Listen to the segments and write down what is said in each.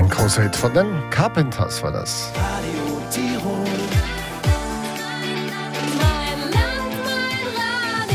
großer Hit von den Carpenters war das. Radio Tirol. Mein Land, mein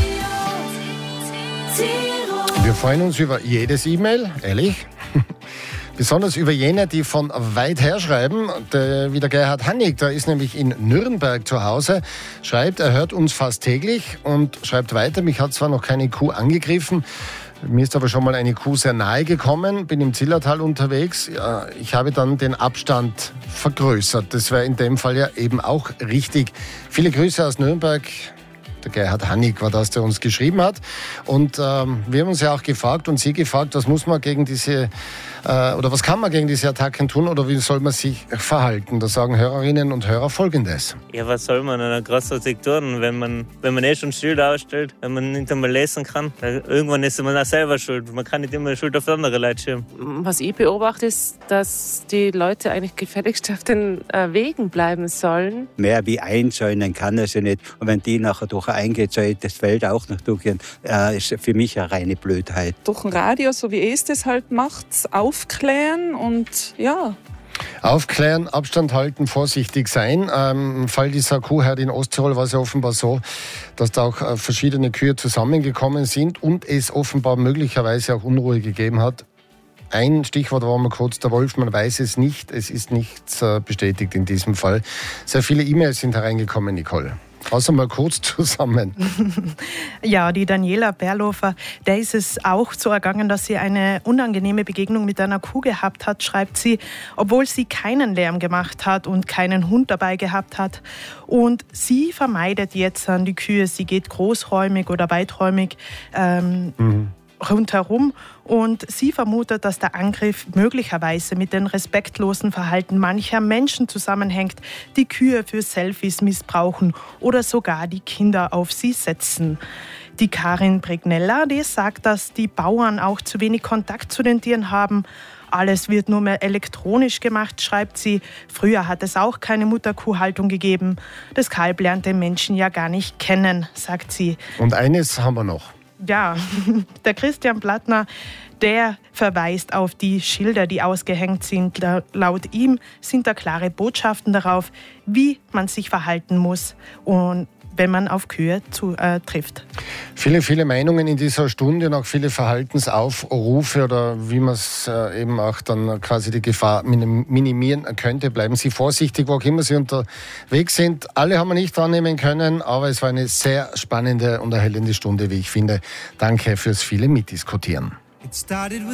Radio Tirol. Wir freuen uns über jedes E-Mail, ehrlich. Besonders über jene, die von weit her schreiben. Wie der Gerhard Hannig, der ist nämlich in Nürnberg zu Hause, schreibt, er hört uns fast täglich und schreibt weiter, mich hat zwar noch keine Kuh angegriffen, mir ist aber schon mal eine Kuh sehr nahe gekommen, bin im Zillertal unterwegs. Ja, ich habe dann den Abstand vergrößert. Das wäre in dem Fall ja eben auch richtig. Viele Grüße aus Nürnberg. Der Gerhard Hannig war das, der uns geschrieben hat. Und wir haben uns ja auch gefragt und Sie gefragt, was muss man gegen diese, oder was kann man gegen diese Attacken tun oder wie soll man sich verhalten? Da sagen Hörerinnen und Hörer Folgendes. Ja, was soll man an großartig tun, wenn man schon Schilder ausstellt, wenn man nicht einmal lesen kann? Irgendwann ist man auch selber schuld. Man kann nicht immer Schuld auf andere Leute schieben. Was ich beobachte, ist, dass die Leute eigentlich gefälligst auf den Wegen bleiben sollen. Mehr wie einzäunen kann er sie nicht. Und wenn die nachher durch eingezäuntes Feld auch noch durchgehen, ist für mich eine reine Blödheit. Durch ein Radio, so wie es das halt macht, aufklären und ja. Aufklären, Abstand halten, vorsichtig sein. Im Fall dieser Kuhherde in Osttirol war es ja offenbar so, dass da auch verschiedene Kühe zusammengekommen sind und es offenbar möglicherweise auch Unruhe gegeben hat. Ein Stichwort war mal kurz der Wolf, man weiß es nicht, es ist nichts bestätigt in diesem Fall. Sehr viele E-Mails sind hereingekommen, Nicole. Fass mal kurz zusammen. Ja, die Daniela Berlofer, der ist es auch so ergangen, dass sie eine unangenehme Begegnung mit einer Kuh gehabt hat, schreibt sie, obwohl sie keinen Lärm gemacht hat und keinen Hund dabei gehabt hat. Und sie vermeidet jetzt an die Kühe, sie geht großräumig oder weiträumig rundherum und sie vermutet, dass der Angriff möglicherweise mit dem respektlosen Verhalten mancher Menschen zusammenhängt, die Kühe für Selfies missbrauchen oder sogar die Kinder auf sie setzen. Die Karin Pregnella, die sagt, dass die Bauern auch zu wenig Kontakt zu den Tieren haben. Alles wird nur mehr elektronisch gemacht, schreibt sie. Früher hat es auch keine Mutterkuhhaltung gegeben. Das Kalb lernt den Menschen ja gar nicht kennen, sagt sie. Und eines haben wir noch. Ja, der Christian Plattner, der verweist auf die Schilder, die ausgehängt sind. Laut ihm sind da klare Botschaften darauf, wie man sich verhalten muss, und wenn man auf Kühe trifft. Viele Meinungen in dieser Stunde und auch viele Verhaltensaufrufe oder wie man es eben auch dann quasi die Gefahr minimieren könnte. Bleiben Sie vorsichtig, wo auch immer Sie unterwegs sind. Alle haben wir nicht wahrnehmen können, aber es war eine sehr spannende und erhellende Stunde, wie ich finde. Danke fürs viele Mitdiskutieren.